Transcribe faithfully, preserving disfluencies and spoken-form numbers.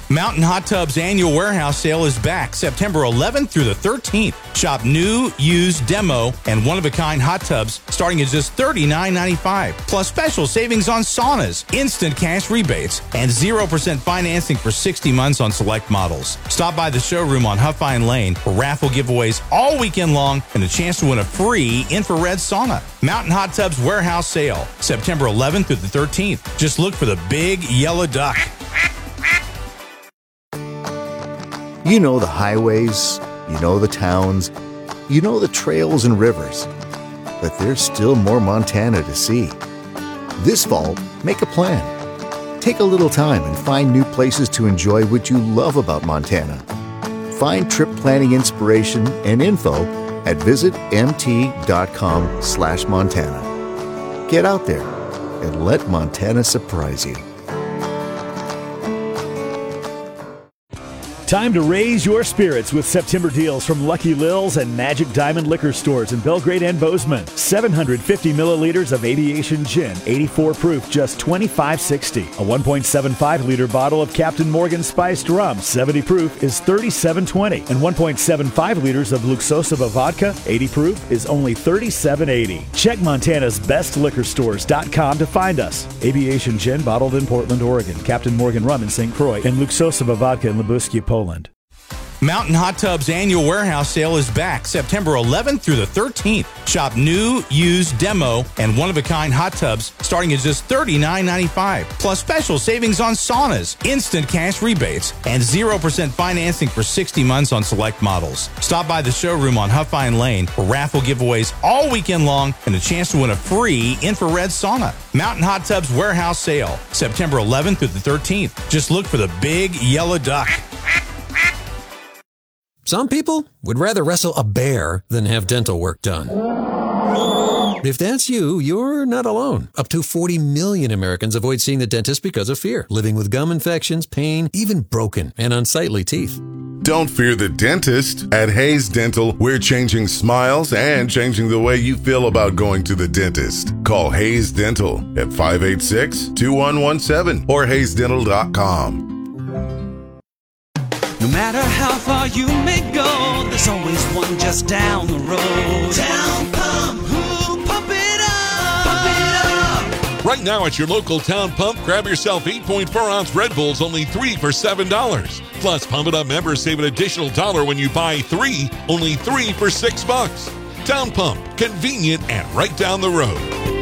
Mountain Hot Tub's annual warehouse sale is back September eleventh through the thirteenth. Shop new, used, demo, and one-of-a-kind hot tubs starting at just thirty-nine ninety-five. Plus special savings on saunas, instant cash rebates, and zero percent financing for sixty months on select models. Stop by the showroom on Huffine Lane for raffle giveaways all weekend long and a chance to win a free infrared sauna. Mountain Hot Tub's warehouse sale, September eleventh through the thirteenth. Just look for the big yellow duck. You know the highways, you know the towns, you know the trails and rivers. But there's still more Montana to see. This fall, make a plan. Take a little time and find new places to enjoy what you love about Montana. Find trip planning inspiration and info at visitmt.com slash Montana. Get out there and let Montana surprise you. Time to raise your spirits with September deals from Lucky Lil's and Magic Diamond Liquor Stores in Belgrade and Bozeman. seven hundred fifty milliliters of Aviation Gin, eighty-four proof, just twenty-five sixty. A one point seven five liter bottle of Captain Morgan Spiced Rum, seventy proof, is thirty-seven twenty. And one point seven five liters of Luxosova Vodka, eighty proof, is only thirty-seven eighty. Check Montana's best liquor stores dot com to find us. Aviation Gin, bottled in Portland, Oregon. Captain Morgan Rum in Saint Croix. And Luxosova Vodka in Lubuskia, Poland. Mountain Hot Tub's annual warehouse sale is back September eleventh through the thirteenth. Shop new, used, demo, and one-of-a-kind hot tubs starting at just thirty-nine ninety-five. Plus special savings on saunas, instant cash rebates, and zero percent financing for sixty months on select models. Stop by the showroom on Huffine Lane for raffle giveaways all weekend long and a chance to win a free infrared sauna. Mountain Hot Tub's warehouse sale, September eleventh through the thirteenth. Just look for the big yellow duck. Some people would rather wrestle a bear than have dental work done. If that's you, you're not alone. Up to forty million Americans avoid seeing the dentist because of fear, living with gum infections, pain, even broken and unsightly teeth. Don't fear the dentist. At Hayes Dental, we're changing smiles and changing the way you feel about going to the dentist. Call Hayes Dental at five eight six, two one one seven or hayes dental dot com. No matter how far you may go, there's always one just down the road. Town Pump, ooh, pump it up, pump it up. Right now at your local Town Pump, grab yourself eight point four ounce Red Bulls, only three for seven dollars. Plus, Pump It Up members save an additional dollar when you buy three, only three for six bucks. Town Pump, convenient and right down the road.